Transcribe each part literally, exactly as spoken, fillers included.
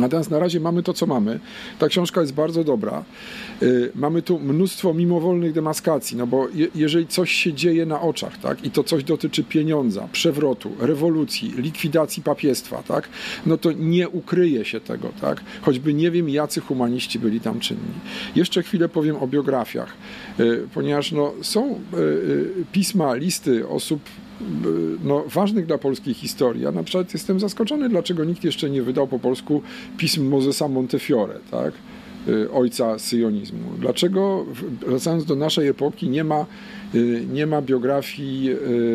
Natomiast na razie mamy to, co mamy. Ta książka jest bardzo dobra. Mamy tu mnóstwo mimowolnych demaskacji, no bo je, jeżeli coś się dzieje na oczach, tak, i to coś dotyczy pieniądza, przewrotu, rewolucji, likwidacji papiestwa, tak, no to nie ukryje się tego, tak, choćby nie wiem, jacy humaniści byli tam czynni. Jeszcze chwilę powiem o biografiach, ponieważ no, są pisma, listy osób no, ważnych dla polskiej historii. Ja na przykład jestem zaskoczony, dlaczego nikt jeszcze nie wydał po polsku pism Mozesa Montefiore, tak? Ojca syjonizmu. Dlaczego, wracając do naszej epoki, nie ma, nie ma biografii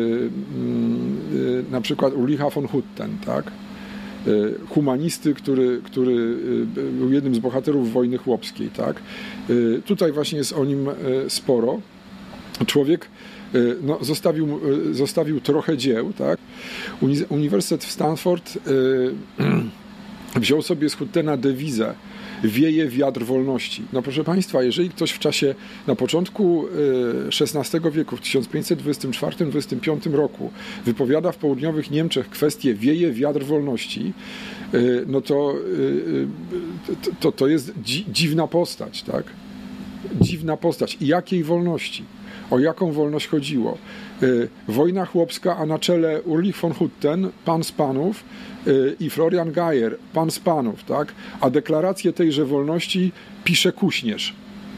na przykład Ulricha von Hutten, tak? Humanisty, który, który był jednym z bohaterów wojny chłopskiej, tak? Tutaj właśnie jest o nim sporo. Człowiek no, zostawił, zostawił trochę dzieł, tak? Uniwersytet w Stanford y, wziął sobie z Huttena dewizę wieje wiatr wolności. No proszę Państwa, jeżeli ktoś w czasie, na początku szesnastego wieku, w tysiąc pięćset dwudziestym czwartym do dwudziestego piątego roku wypowiada w południowych Niemczech kwestię wieje wiatr wolności, no to to, to jest dzi, dziwna postać, tak? Dziwna postać. I jakiej wolności? O jaką wolność chodziło? Wojna chłopska, a na czele Ulrich von Hutten, pan z panów, i Florian Geyer, pan z panów, tak? A deklarację tejże wolności pisze Kuśnierz.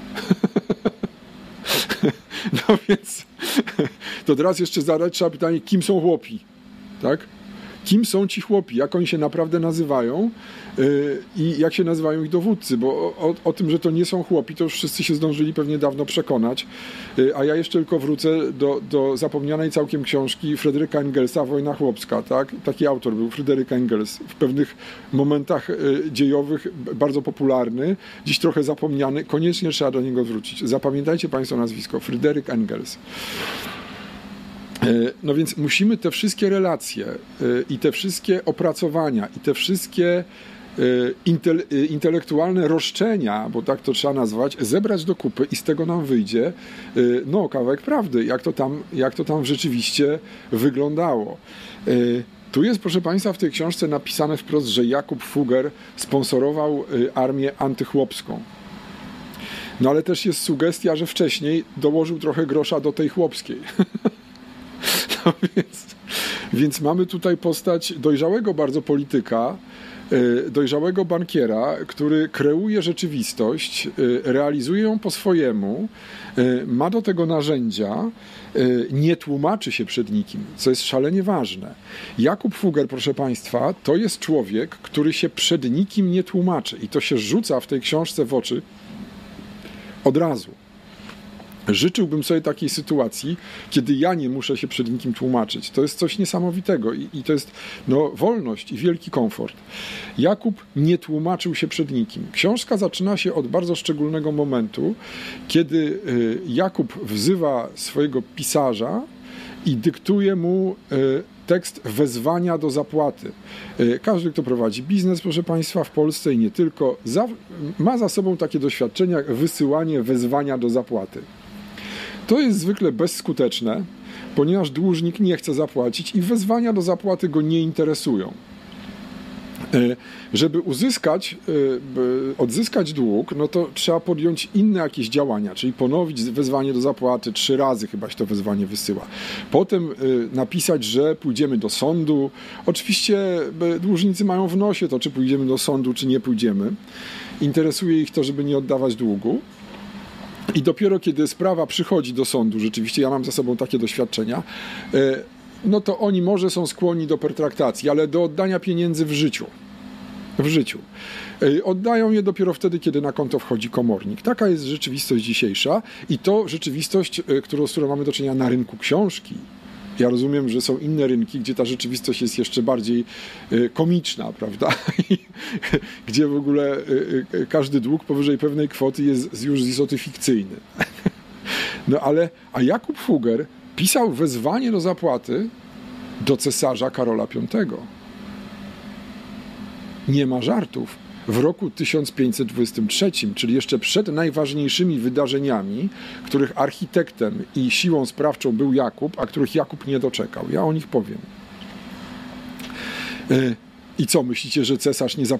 No więc to teraz jeszcze zadać trzeba pytanie, kim są chłopi, tak? Kim są ci chłopi, jak oni się naprawdę nazywają yy, i jak się nazywają ich dowódcy, bo o, o tym, że to nie są chłopi, to już wszyscy się zdążyli pewnie dawno przekonać, yy, a ja jeszcze tylko wrócę do, do zapomnianej całkiem książki Fryderyka Engelsa, Wojna chłopska, tak? Taki autor był, Fryderyk Engels, w pewnych momentach yy, dziejowych bardzo popularny, dziś trochę zapomniany, koniecznie trzeba do niego wrócić. Zapamiętajcie Państwo nazwisko, Fryderyk Engels. No więc musimy te wszystkie relacje i te wszystkie opracowania i te wszystkie intelektualne roszczenia, bo tak to trzeba nazwać, zebrać do kupy i z tego nam wyjdzie no, kawałek prawdy, jak to tam, jak to tam rzeczywiście wyglądało. Tu jest, proszę Państwa, w tej książce napisane wprost, że Jakub Fugger sponsorował armię antychłopską. No ale też jest sugestia, że wcześniej dołożył trochę grosza do tej chłopskiej. No więc, więc mamy tutaj postać dojrzałego bardzo polityka, dojrzałego bankiera, który kreuje rzeczywistość, realizuje ją po swojemu, ma do tego narzędzia, nie tłumaczy się przed nikim, co jest szalenie ważne. Jakub Fugger, proszę Państwa, to jest człowiek, który się przed nikim nie tłumaczy i to się rzuca w tej książce w oczy od razu. Życzyłbym sobie takiej sytuacji, kiedy ja nie muszę się przed nikim tłumaczyć. To jest coś niesamowitego i, i to jest no, wolność i wielki komfort. Jakub nie tłumaczył się przed nikim. Książka zaczyna się od bardzo szczególnego momentu, kiedy Jakub wzywa swojego pisarza i dyktuje mu tekst wezwania do zapłaty. Każdy, kto prowadzi biznes, proszę Państwa, w Polsce i nie tylko, za, ma za sobą takie doświadczenia jak wysyłanie wezwania do zapłaty. To jest zwykle bezskuteczne, ponieważ dłużnik nie chce zapłacić i wezwania do zapłaty go nie interesują. Żeby uzyskać, odzyskać dług, no to trzeba podjąć inne jakieś działania, czyli ponowić wezwanie do zapłaty, trzy razy chyba się to wezwanie wysyła. Potem napisać, że pójdziemy do sądu. Oczywiście dłużnicy mają w nosie to, czy pójdziemy do sądu, czy nie pójdziemy. Interesuje ich to, żeby nie oddawać długu. I dopiero kiedy sprawa przychodzi do sądu, rzeczywiście ja mam za sobą takie doświadczenia, no to oni może są skłonni do pertraktacji, ale do oddania pieniędzy w życiu. W życiu. Oddają je dopiero wtedy, kiedy na konto wchodzi komornik. Taka jest rzeczywistość dzisiejsza i to rzeczywistość, którą, z którą mamy do czynienia na rynku książki. Ja rozumiem, że są inne rynki, gdzie ta rzeczywistość jest jeszcze bardziej komiczna, prawda? Gdzie w ogóle każdy dług powyżej pewnej kwoty jest już z istoty fikcyjny. No ale, a Jakub Fugger pisał wezwanie do zapłaty do cesarza Karola Piątego. Nie ma żartów. W roku tysiąc pięćset dwudziestym trzecim, czyli jeszcze przed najważniejszymi wydarzeniami, których architektem i siłą sprawczą był Jakub, a których Jakub nie doczekał. Ja o nich powiem. I co, myślicie, że cesarz nie zapłacił?